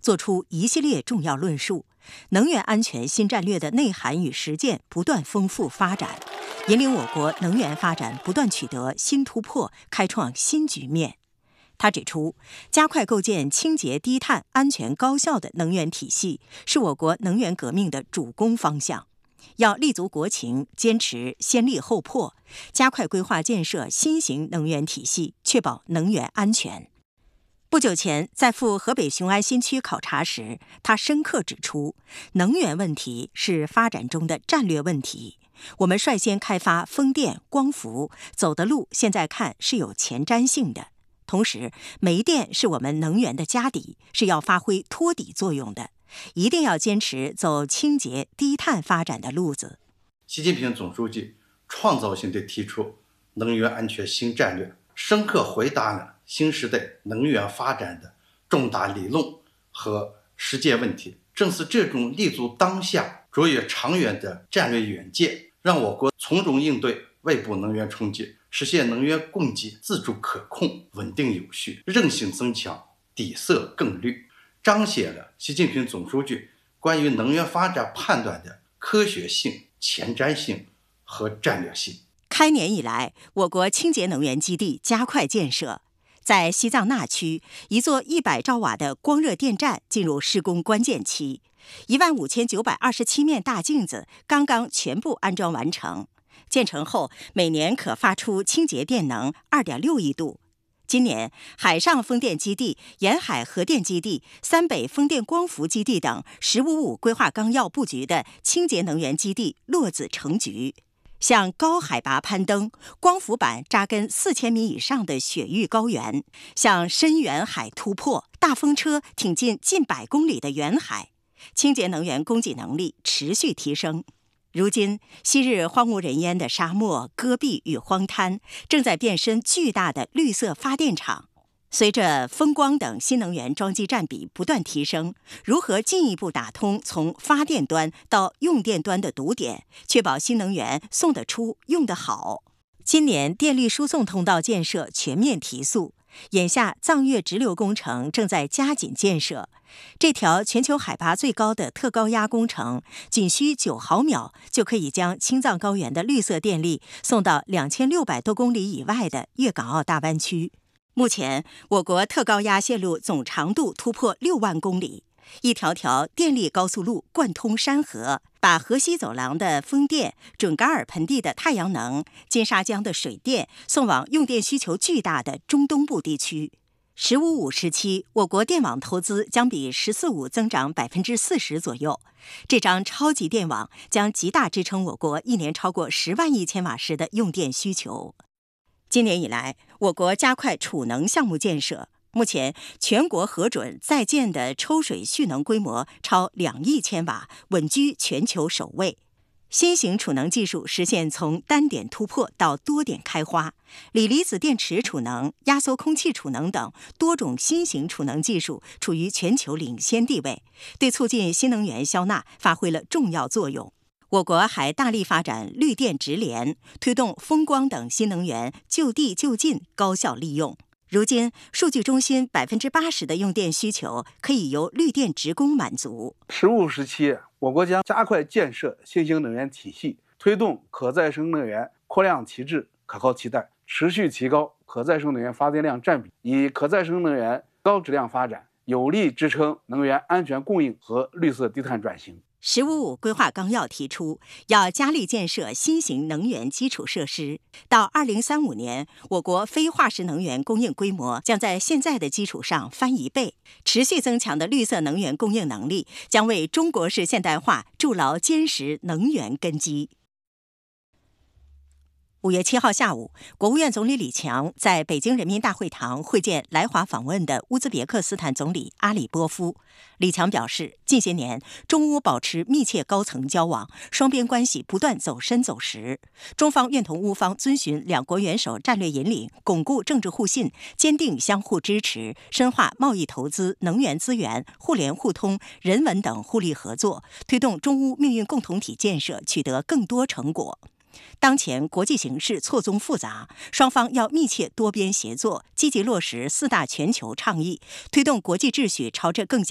作出一系列重要论述。能源安全新战略的内涵与实践不断丰富发展，引领我国能源发展不断取得新突破，开创新局面。他指出，加快构建清洁、低碳、安全、高效的能源体系，是我国能源革命的主攻方向。要立足国情，坚持先立后破，加快规划建设新型能源体系，确保能源安全。不久前，在赴河北雄安新区考察时，他深刻指出，能源问题是发展中的战略问题。我们率先开发风电、光伏，走的路现在看是有前瞻性的。同时，煤电是我们能源的家底，是要发挥托底作用的，一定要坚持走清洁、低碳发展的路子。 习近平总书记创造性地提出能源安全新战略，深刻回答了新时代能源发展的重大理论和实践问题。正是这种立足当下、卓越长远的战略远见，让我国从容应对外部能源冲击，实现能源供给自主可控、稳定有序，韧性增强，底色更绿，彰显了习近平总书记关于能源发展判断的科学性、前瞻性和战略性。 开年以来，我国清洁能源基地加快建设。在西藏那区，一座100兆瓦的光热电站进入施工关键期，15927面大镜子刚刚全部安装完成。建成后，每年可发出清洁电能2.6亿度。今年，海上风电基地、沿海核电基地、三北风电光伏基地等“十五五”规划纲要布局的清洁能源基地落子成局。向高海拔攀登、光伏板扎根4000米以上的雪域高原，向深远海突破、大风车挺进近100公里的远海，清洁能源供给能力持续提升。如今，昔日荒无人烟的沙漠、戈壁与荒滩，正在变身巨大的绿色发电厂。随着风光等新能源装机占比不断提升，如何进一步打通从发电端到用电端的堵点，确保新能源送得出、用得好？今年电力输送通道建设全面提速，眼下藏越直流工程正在加紧建设。这条全球海拔最高的特高压工程，仅需9毫秒就可以将青藏高原的绿色电力送到2600多公里以外的粤港澳大湾区。目前，我国特高压线路总长度突破6万公里，一条条电力高速路贯通山河，把河西走廊的风电、准噶尔盆地的太阳能、金沙江的水电送往用电需求巨大的中东部地区。“15-5”时期，我国电网投资将比“14-5”增长40%左右。这张超级电网将极大支撑我国一年超过10万亿千瓦时的用电需求。今年以来，我国加快储能项目建设，目前全国核准在建的抽水蓄能规模超2亿千瓦，稳居全球首位。新型储能技术实现从单点突破到多点开花，锂离子电池储能、压缩空气储能等多种新型储能技术处于全球领先地位，对促进新能源消纳发挥了重要作用。我国还大力发展绿电直联，推动风光等新能源就地就近高效利用。如今，数据中心80%的用电需求可以由绿电职工满足。 15时期，我国将加快建设新型能源体系，推动可再生能源扩量提质、可靠替代，持续提高可再生能源发电量占比，以可再生能源高质量发展，有力支撑能源安全供应和绿色低碳转型。 “15-5”规划纲要提出，要加力建设新型能源基础设施。到2035年，我国非化石能源供应规模将在现在的基础上翻1倍。持续增强的绿色能源供应能力，将为中国式现代化筑牢坚实能源根基。5月7号下午，国务院总理李强在北京人民大会堂会见来华访问的乌兹别克斯坦总理阿里波夫。李强表示，近些年中乌保持密切高层交往，双边关系不断走深走实。中方愿同乌方遵循两国元首战略引领，巩固政治互信，坚定相互支持，深化贸易投资、能源资源、互联互通、人文等互利合作，推动中乌命运共同体建设取得更多成果。当前国际形势错综复杂，双方要密切多边协作，积极落实4大全球倡议，推动国际秩序朝着更加